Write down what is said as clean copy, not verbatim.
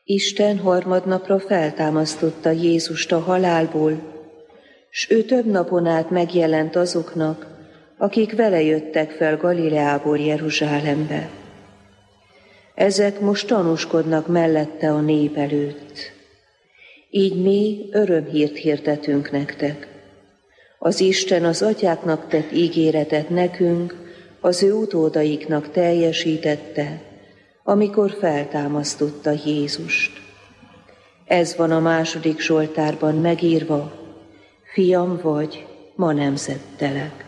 Isten harmadnapra feltámasztotta Jézust a halálból, s ő több napon át megjelent azoknak, akik vele jöttek fel Galileából Jeruzsálembe. Ezek most tanúskodnak mellette a nép előtt. Így mi örömhírt hirdetünk nektek. Az Isten az atyáknak tett ígéretet nekünk, az ő utódaiknak teljesítette, amikor feltámasztotta Jézust. Ez van a 2. Zsoltárban megírva: Fiam vagy, ma nemzettelek.